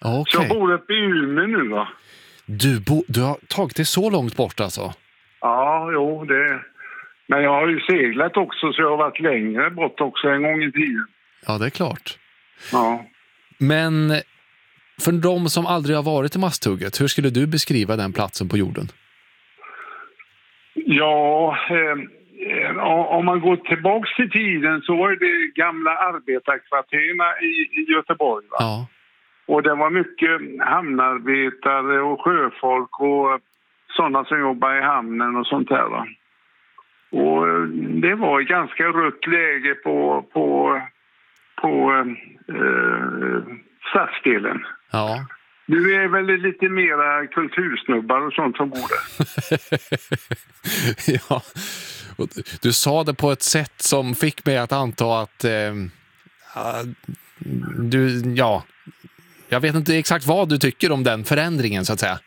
Okay. Så jag bor uppe i Umeå nu, va? Du har tagit det så långt bort alltså? Ja, jo, men jag har ju seglat också, så jag har varit längre bort också en gång i tiden. Ja, det är klart. Ja. Men för de som aldrig har varit i Masthugget, hur skulle du beskriva den platsen på jorden? Ja, om man går tillbaka till tiden så var det gamla arbetarkvarterna i Göteborg, va? Ja. Och det var mycket hamnarbetare och sjöfolk och sådana som jobbar i hamnen och sånt där, va? Och det var ett ganska rött läge på stadsdelen. Ja. Nu är väl lite mera kultursnubbar och sånt som bor där. Ja. Du sa det på ett sätt som fick mig att anta att jag vet inte exakt vad du tycker om den förändringen, så att säga.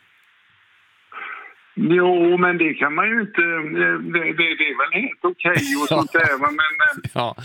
Jo, men det kan man ju inte. Det är väl helt okej och sånt där. Men ja.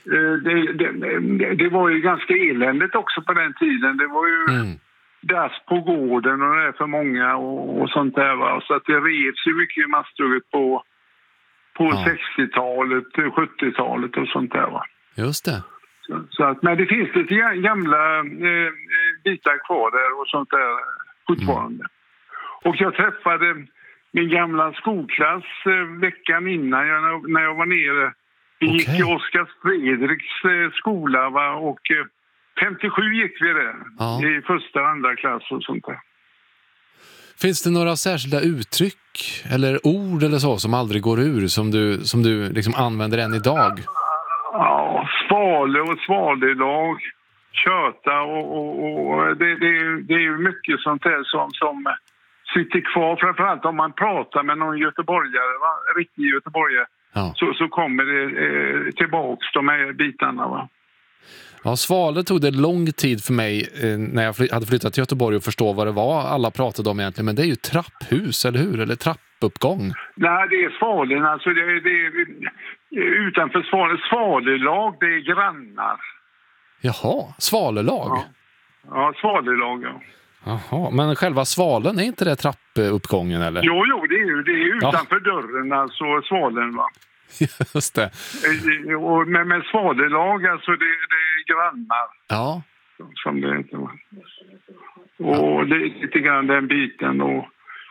Det var ju ganska eländigt också på den tiden. Det var ju dass på gården och det är för många och sånt där, va? Så att det revs ju mycket i Masthugget på 60-talet, 70-talet och sånt där, va? Just det. Så att, men det finns lite gamla bitar kvar där och sånt där fortfarande. Och jag träffade min gamla skolklass veckan innan när jag var nere. Vi gick i Oskar Fredriks skola, va? Och 57 gick vi där i första och andra klass och sånt där. Finns det några särskilda uttryck eller ord eller så som aldrig går ur som du liksom använder än idag? Ja, svale och svalelag, köta och det är ju mycket sånt där som sitter kvar, framförallt om man pratar med någon göteborgare, va? Riktig göteborgare. Ja. Så kommer det tillbaks de här bitarna, va? Ja, Svale tog det lång tid för mig när jag hade flyttat till Göteborg och förstå vad det var alla pratade om egentligen. Men det är ju trapphus, eller hur? Eller trappuppgång? Nej, det är Svalen. Alltså det är utanför Svalen. Svalelag, det är grannar. Jaha, svalelag? Ja, svalelag, ja. Jaha, men själva Svalen, är inte det trappuppgången, eller? Jo, det är utanför dörren, alltså Svalen, va? Just det. Med svalelag, alltså det är grannar. Ja. Som det inte var. Och det är lite grann den biten. Och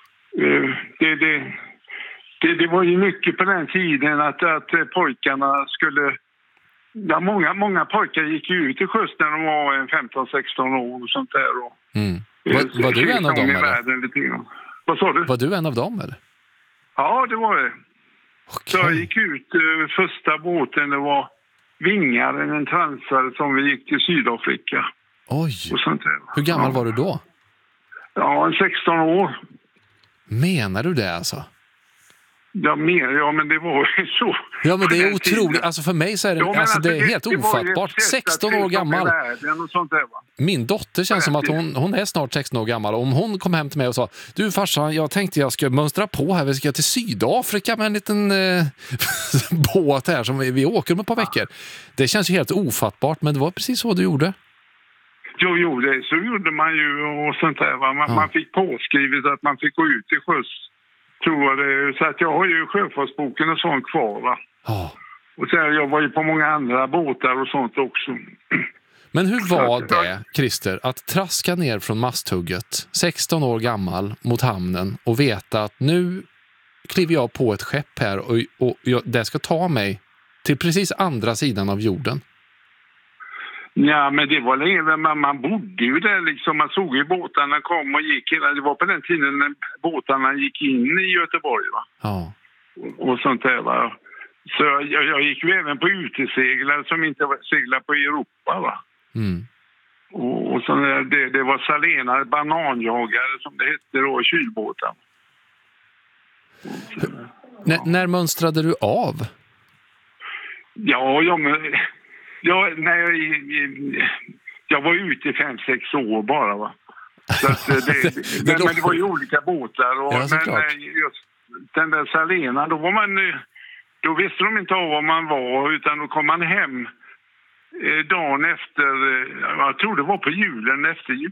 det var ju mycket på den tiden att pojkarna skulle... Ja, många pojkar gick ju ut i sjöss när de var 15-16 år och sånt där. Och, var du en av dem, eller? Vad sa du? Var du en av dem, eller? Ja, det var det. Okay. Så jag gick ut första båten, det var Vingaren, en transare som vi gick till Sydafrika. Oj, och sånt där. Hur gammal var du då? Ja, 16 år. Menar du det alltså? Ja, men det var ju så. Ja, men det är otroligt. Alltså för mig så är det, det är helt ofattbart. 16 år gammal. Och sånt där, va? Min dotter känns som att hon är snart 16 år gammal. Om hon kom hem till mig och sa, du farsan, jag tänkte jag ska mönstra på här. Vi ska till Sydafrika med en liten båt här som vi åker om ett par veckor. Det känns ju helt ofattbart, men det var precis så du gjorde. Jo, det så gjorde man ju och sånt där, va? Man fick påskrivet att man fick gå ut till sjöss. Tror jag det. Så att jag har ju sjöfartsboken och sånt kvar, va? Ja. Och så jag var ju på många andra båtar och sånt också. Men hur var det, Christer, att traska ner från Masthugget 16 år gammal mot hamnen och veta att nu kliver jag på ett skepp här och det ska ta mig till precis andra sidan av jorden? Ja, men det var länge, man bodde ju där liksom, man såg ju båtarna kom och gick, det var på den tiden när båtarna gick in i Göteborg, va? Ja. Och sånt där, va? Så jag gick ju även på uteseglare som inte seglar på Europa, va? Mm. Och så det var salenare, bananjagare som det hette då, kylbåtar. När mönstrade du av? Jag var ute i 5-6 år bara, va. Så att men det var ju olika båtar och just den där Salena, då visste de inte av var man var, utan då kom man hem dagen efter, jag tror det var på julen efter jul.